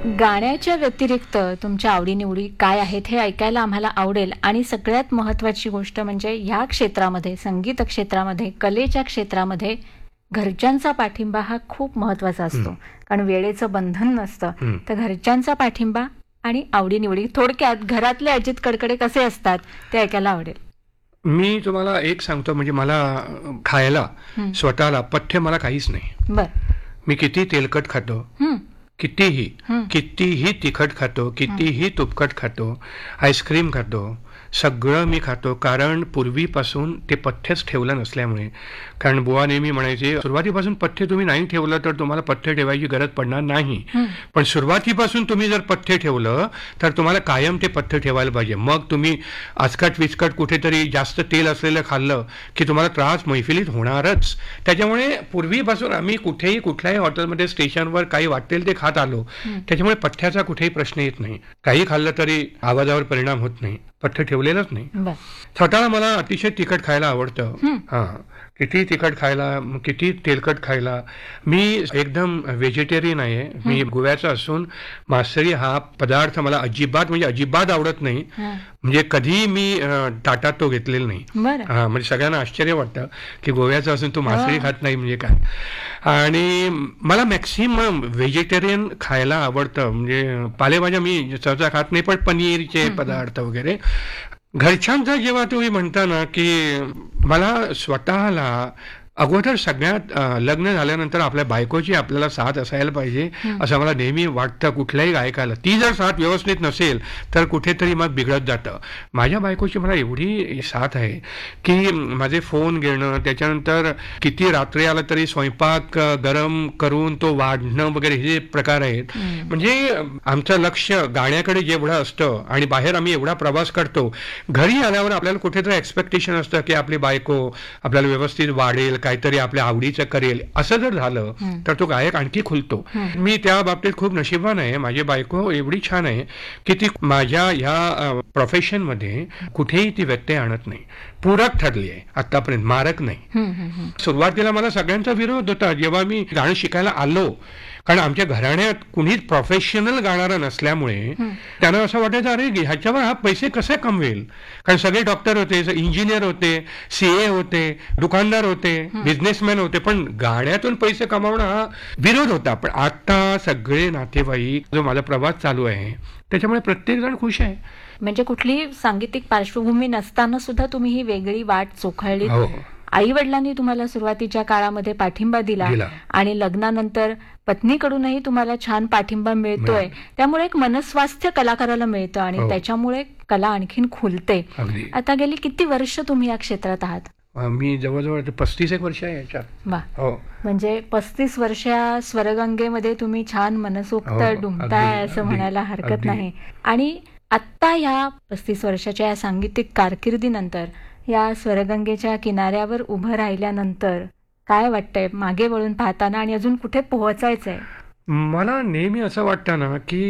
गाण्याच्या व्यतिरिक्त तुमच्या आवडीनिवडी काय आहेत हे ऐकायला आम्हाला आवडेल. आणि सगळ्यात महत्त्वाची गोष्ट म्हणजे ह्या क्षेत्रामध्ये, संगीत क्षेत्रामध्ये, कलेच्या क्षेत्रामध्ये घरच्यांचा पाठिंबा हा खूप महत्त्वाचा असतो. कारण वेळेचं बंधन नसतं. तर घरच्यांचा पाठिंबा आणि आवडीनिवडी, थोडक्यात घरातले अजित कडकडे कसे असतात ते ऐकायला आवडेल. मी तुम्हाला एक सांगतो, म्हणजे मला खायला स्वतःला पथ्य मला काहीच नाही. बर. मी किती तेलकट खातो, कितीही कितीही तिखट खातो, कितीही तुपकट खातो, आईस्क्रीम खातो, सगळं मी खातो. कारण पूर्वीपासून ते पथ्यच ठेवलं नसल्यामुळे. कारण बुवा नेहमी म्हणायचे, सुरुवातीपासून पथ्य तुम्ही नाही ठेवलं तर तुम्हाला पथ्य ठेवायची गरज पडणार नाही, पण सुरुवातीपासून तुम्ही जर पथ्य ठेवलं तर तुम्हाला कायम ते पथ्य ठेवायला पाहिजे. मग तुम्ही आचकट विचकट कुठेतरी जास्त तेल असलेलं खाल्लं की तुम्हाला त्रास मैफिलीत होणारच. त्याच्यामुळे पूर्वीपासून आम्ही कुठेही कुठल्याही हॉटेलमध्ये, स्टेशनवर काही वाटेल ते खात आलो. त्याच्यामुळे पथ्याचा कुठेही प्रश्न येत नाही. काही खाल्लं तरी आवाजावर परिणाम होत नाही. पथ्य ठेवलेलंच नाही. स्वतःला मला अतिशय तिखट खायला आवडतं. किती तिखट खायला, किती तेलकट खायला. मी एकदम व्हेजिटेरियन आहे. मी गोव्याचा असून मासळी हा पदार्थ मला अजिबात आवडत नाही. म्हणजे कधी मी ताटात तो घेतलेला नाही. म्हणजे सगळ्यांना आश्चर्य वाटतं की गोव्याचा असून तू मासळी खात नाही म्हणजे काय. आणि मला मॅक्सिमम व्हेजिटेरियन खायला आवडतं. म्हणजे पालेभाज्या मी सहसा खात नाही, पण पनीरचे पदार्थ वगैरे. घरच्यांचा जेव्हा तुम्ही म्हणता ना, की मला स्वतःला अगोदर सगळ्यात लग्न झाल्यानंतर आपल्या बायकोची आपल्याला साथ असायला पाहिजे असं मला नेहमी वाटतं. कुठल्याही गायकाला ती जर साथ व्यवस्थित नसेल तर कुठेतरी मग बिघडत जातं. माझ्या बायकोची मला एवढी साथ आहे की माझे फोन घेणं, त्याच्यानंतर किती रात्री आला तरी स्वयंपाक गरम करून तो वाढणं वगैरे, हे जे प्रकार आहेत. म्हणजे आमचं लक्ष गाण्याकडे जेवढं असतं आणि बाहेर आम्ही एवढा प्रवास करतो, घरी आल्यावर आपल्याला कुठेतरी एक्सपेक्टेशन असतं की आपली बायको आपल्याला व्यवस्थित वाढेल, काहीतरी आपल्या आवडीचं करेल. असं जर झालं तर तो गायक आणखी खुलतो. मी त्या बाबतीत खूप नशिबान आहे. माझी बायको एवढी छान आहे की ती माझ्या ह्या प्रोफेशन मध्ये कुठेही ती व्यत्यय आणत नाही. पूरक ठरली आहे आतापर्यंत, मारक नाही. सुरुवातीला मला सगळ्यांचा विरोध होता जेव्हा मी गाणं शिकायला आलो. कारण आमच्या घराण्यात कुणीच प्रोफेशनल गाणारा नसल्यामुळे त्यांना असं वाटायचं, अरे ह्याच्यावर हा पैसे कसे कमवेल. कारण सगळे डॉक्टर होते, इंजिनियर होते, CA होते, दुकानदार होते, बिझनेसमॅन होते, पण गाण्यातून पैसे कमावणं हा विरोध होता. पण आता सगळे नातेवाईक, जो माझा प्रवास चालू आहे त्याच्यामुळे प्रत्येक जण खुश आहे. म्हणजे कुठली सांगीतिक पार्श्वभूमी नसताना सुद्धा तुम्ही ही वेगळी वाट चोखाळली. आई वडिलांनी तुम्हाला सुरुवातीच्या काळामध्ये पाठिंबा दिला आणि लग्नानंतर पत्नीकडूनही तुम्हाला छान पाठिंबा मिळतोय. त्यामुळे एक मनस्वास्थ्य कलाकाराला मिळतं आणि त्याच्यामुळे कला आणखीन खुलते. आता गेली किती वर्ष तुम्ही या क्षेत्रात आहात? मी जवळजवळ 35 वर्ष आहे याच्यात. म्हणजे 35 वर्ष स्वरगंगेमध्ये तुम्ही छान मनसोक्त डुंबताय असं म्हणायला हरकत नाही. आणि आत्ता ह्या 35 वर्षाच्या या सांगीतिक कारकिर्दीनंतर, या स्वरगंगेच्या किनाऱ्यावर उभं राहिल्यानंतर काय वाटतंय मागे वळून पाहताना, आणि अजून कुठे पोहोचायचंय? मला नेहमी असं वाटतं ना की